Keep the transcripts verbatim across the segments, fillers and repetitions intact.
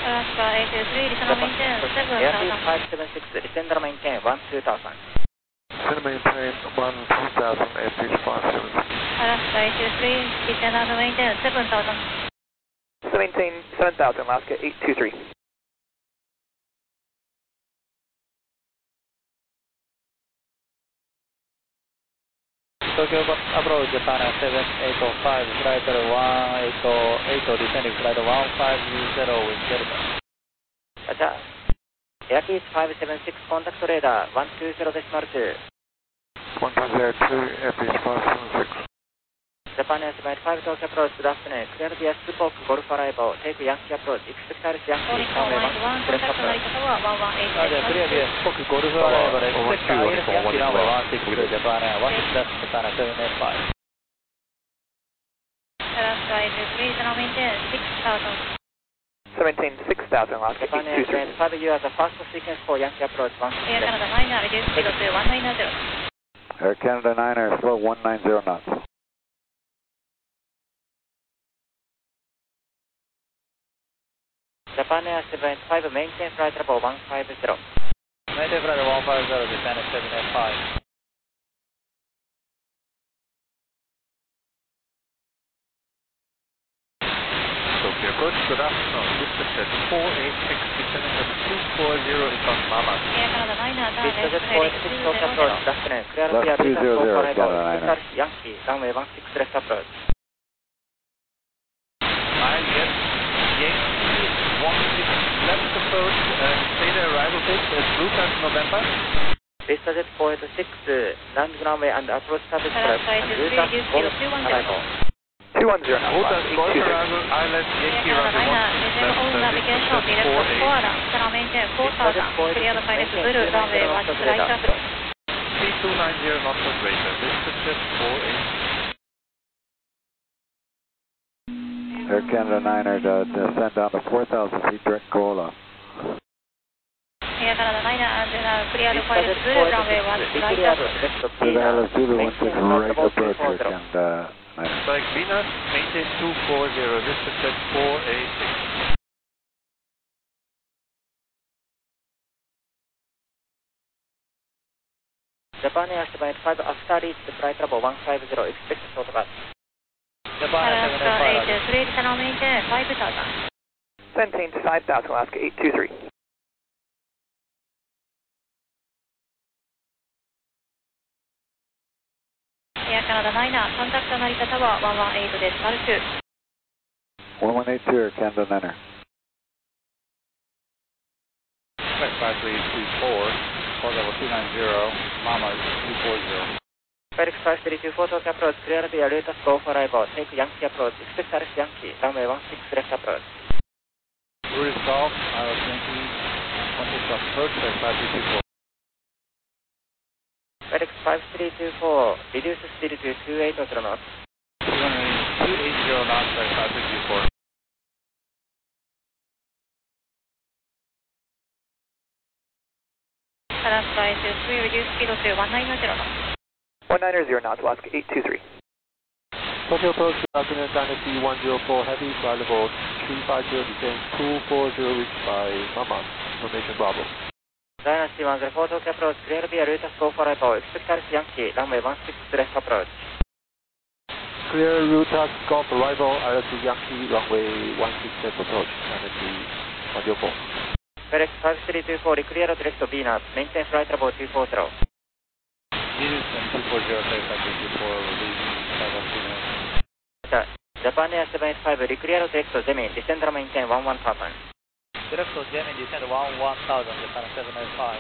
Alaska eight two three, listen and maintain seven thousand. five seven six, listen and maintain one two thousand. Listen and maintain one two thousand, F H five seven six. Alaska eight two three, listen and maintain seven thousand. Listen maintain seven thousand, Alaska eight two three. Tokyo approach Japan seven eight five, flight one eight eight, descending flight one five zero with Delta. Roger. Airbus five seven six, contact radar one two zero decimal two. one two zero two, F H five seven six. Japan Airlines five Tokyo approach, good afternoon. Clear via Spock, Golf arrival, take Yankee approach, expect Alice Yankee, runway one six, direct approach. Roger, clear via Spock, Golf arrival, expect Alice Yankee, runway one six, Japan Air, one six, Japan seven eight five. Alaska eight two three, listen and maintain six thousand. Listen maintain six thousand, Alaska Japan eight two three. Airlines five, you are the first sequence for Yankee approach one six. Air Canada niner, reduce speed to one nine zero. Air Canada niner, slow one nine zero knots. Japan Air seven five, maintain flight level one five zero. Maintain flight one five zero, descend seven eight five. Tokyo approach, good afternoon. Dispatch four eight six, descending at two four zero, economy Mama. Air Canada niner, turn left Dispatch heading four eight six, two Tokyo zero approach, zero. good afternoon. Clear via Left two Delta zero Golf zero, arrival, Canada expect niner. Alice Yankee, runway one six, direct approach. Nine, yes. Yankee one six, left approach, and say the arrival date is Blue Pass November. Vistajet four eight six, landing runway and approach service prep, Alaska eight and two three, Delta reduce speed Golf to two one zero. arrival. two one zero knots, Delta Alaska Golf eight two three. arrival, I L S Air Yankee Canada runway niner, one six, resume all navigation, direct four four radar, listen and maintain four thousand. Clear the pilot blue, runway one six, right approach. C two nine zero knots operator, Dispatch four eight six. Air Canada niner, uh, descend down to four thousand feet, direct Koala. Air Canada niner, and uh, clear the pilot blue, runway one six, right approach. Clear L S Zulu one six, right approach, Air Canada niner. Strike Venus, maintain two four zero, Dispatch four eight six. Japan Air seven five, after reach flight level one five zero, expect short bus. Japan Air seven Alaska eight eight five. two three, listen and maintain five thousand. Maintain five thousand, Alaska eight two three. Air Canada niner, contact Narita Tower one one eight decimal two. one one eight two, Air Canada niner. Flight five three two four, call level two nine zero, Mama two four zero. Felix five three two four, Tokyo approach, clear via Lotus Golf arrival, take Yankee approach, expect Alice Yankee, runway one six, direct approach. Tourist Golf, I L S Yankee, one six approach, flight five three two four. Felix five three two four, reduce speed to two eight zero knots. two eight zero knots, flight five three two four. Alaska eight two three, reduce speed to one nine zero knots. one nine zero knots, Alaska eight two three. Tokyo approach, good afternoon, Dynasty one zero four Heavy, flight level three five zero, descend two four zero, reached by Mama, information Bravo. Dynasty one zero four, Tokyo approach, clear via Lotus Golf arrival, expect Alice Yankee, runway one six, direct approach. Clear Rutas Golf arrival, I L S Yankee, runway one six left approach, Dynasty one zero four. Felix five three two four, clear direct Venus, maintain flight level two four zero. Venus and two four zero, flight five three two four, release five one two nine. Japan Air seven five, clear direct Gemini, descend and maintain one one thousand. Direct Gemini, descend one one thousand, Japan seven eight five.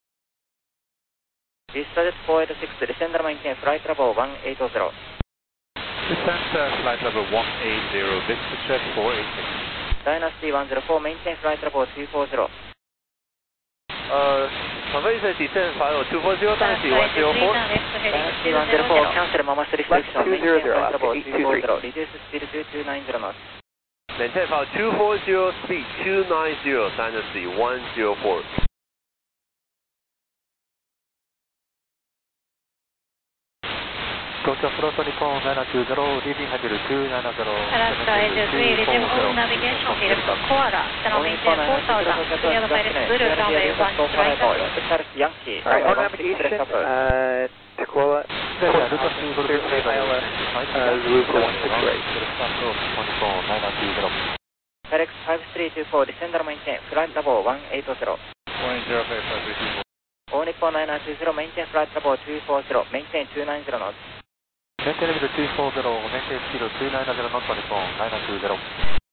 Vistajet four eight six, descend and maintain flight level one eight zero. Descend uh, flight level one eight zero, Dispatch four eight six. Dynasty one zero four, maintain flight level two four zero. Uh, conveyance descend flight level two four zero, Dynasty one zero four. Dynasty one zero four, cancel Mama's restriction, maintain flight level two four zero, reduce speed to two nine zero knots. Maintain flight two four zero, speed two nine zero, Dynasty one zero four. Tokyo Approach Nippon nine two zero, leaving heading two nine zero. Alaska eight two three, resume all navigation field. Koala, channel maintain four thousand, clear the pilot blue, runway one right. Alright, on navigation, uh, Tukwila, uh, Zulu for one six right. FedEx five three two four, descender maintain, flight level one eight zero. One zero five five three two four. All Nippon nine two zero, maintain flight level two four zero, maintain two nine zero knots. Maintain level two four zero, maintain speed two nine zero knots on Nippon nine two zero.